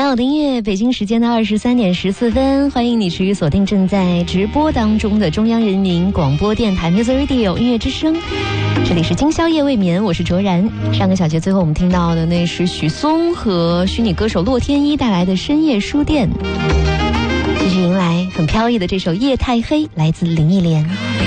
好的音乐，北京时间的23点14分，欢迎你持续锁定正在直播当中的中央人民广播电台 Music Radio 音乐之声，这里是今宵夜未眠，我是卓然。上个小节最后我们听到的那是许嵩和虚拟歌手洛天依带来的深夜书店，继续迎来很飘逸的这首夜太黑，来自林忆莲。